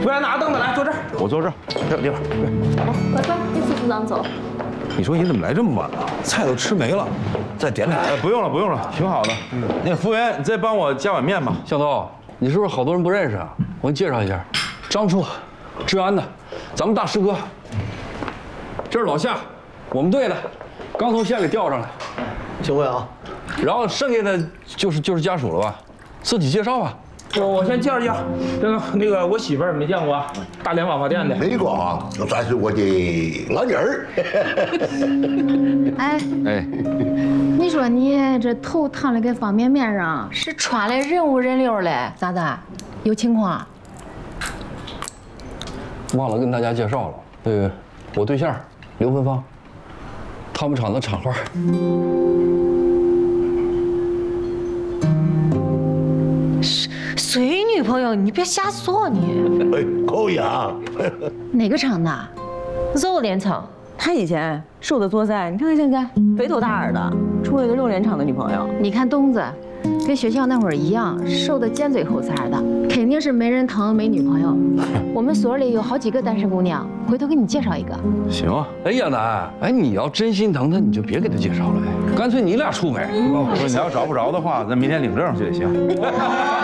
服务员拿个凳子来，坐这儿。 我坐这儿，这有地方。 快快，给副组长走。 你说你怎么来这么晚了？菜都吃没了，再点点。不用了，不用了，挺好的。那个服务员，你再帮我加碗面吧。 向东，你是不是好多人不认识啊？我给你介绍一下，张处，治安的，咱们大师哥。这是老夏，我们队的，刚从县里调上来。 幸会啊。 然后剩下的就是家属了吧？自己介绍吧。 我先介绍一下，那个我媳妇儿没见过，大连网发店的。 那个啊，那算是我的老妮儿。 哎，你说你这头烫的跟方便面上，是穿的人五人六的，咋的？有情况？ 忘了跟大家介绍了，我对象刘芬芳，他们厂的厂花。 谁女朋友？你别瞎说你。 哎，可以啊。 哪个厂的？ 肉联厂。 他以前受的作在，你看看现在肥头大耳的，处了一个肉联厂的女朋友。 你看东子，跟学校那会儿一样，瘦的尖嘴猴腮的，肯定是没人疼没女朋友。我们所里有好几个单身姑娘，回头给你介绍一个。 行啊。 哎呀，南，哎，你要真心疼他，你就别给他介绍了，干脆你俩处呗。 我说你要找不着的话，咱明天领证去也行。